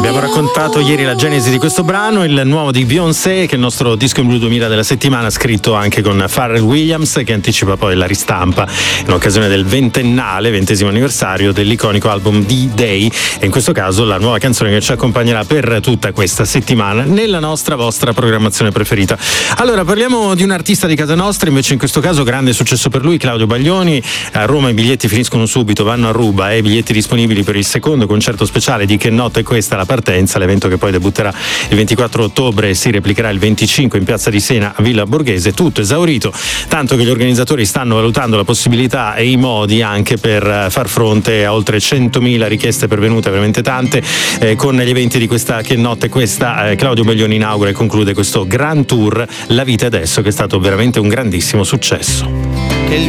Abbiamo raccontato ieri la genesi di questo brano, il nuovo di Beyoncé, che è il nostro disco in blu 2000 della settimana, scritto anche con Pharrell Williams, che anticipa poi la ristampa in occasione del 20° anniversario dell'iconico album D-Day, e in questo caso la nuova canzone che ci accompagnerà per tutta questa settimana nella vostra programmazione preferita. Allora, parliamo di un artista di casa nostra, invece in questo caso grande successo per lui, Claudio Baglioni. A Roma i biglietti finiscono subito, vanno a ruba, e biglietti disponibili per il secondo concerto speciale di Che notte è questa, la partenza, l'evento che poi debutterà il 24 ottobre e si replicherà il 25 in Piazza di Siena a Villa Borghese, tutto esaurito, tanto che gli organizzatori stanno valutando la possibilità e i modi anche per far fronte a oltre 100.000 richieste pervenute, veramente tante, con gli eventi di questa Che notte è questa. Claudio Baglioni inaugura e conclude questo Grand Tour La vita adesso, che è stato veramente un grandissimo successo.